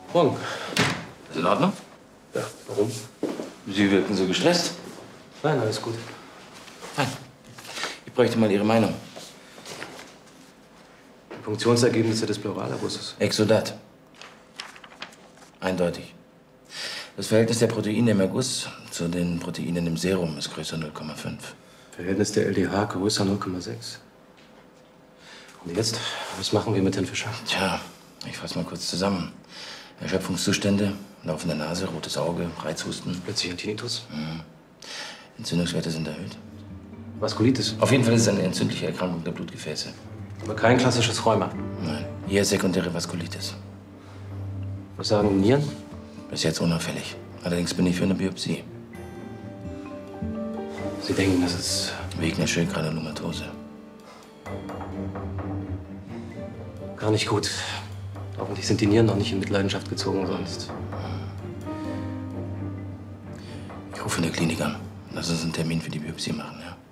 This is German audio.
Morgen. Ist in Ordnung? Ja, warum? Sie wirken so gestresst. Nein, alles gut. Fein. Ich bräuchte mal Ihre Meinung. Die Funktionsergebnisse des Pleuralergusses. Exudat. Eindeutig. Das Verhältnis der Proteine im Erguss zu den Proteinen im Serum ist größer 0,5. Verhältnis der LDH größer 0,6. Und jetzt? Was machen wir mit Herrn Fischer? Tja, ich fasse mal kurz zusammen. Erschöpfungszustände, laufende Nase, rotes Auge, Reizhusten. Plötzlich ein Tinnitus. Entzündungswerte sind erhöht. Vaskulitis. Auf jeden Fall ist es eine entzündliche Erkrankung der Blutgefäße. Aber kein klassisches Rheuma. Nein, eher sekundäre Vaskulitis. Was sagen die Nieren? Bis jetzt unauffällig. Allerdings bin ich für eine Biopsie. Sie denken, das ist... Wegen der Schildgranulomatose. gar nicht gut. Hoffentlich sind die Nieren noch nicht in Mitleidenschaft gezogen, sonst... Ich rufe in der Klinik an. Lass uns einen Termin für die Biopsie machen, ja?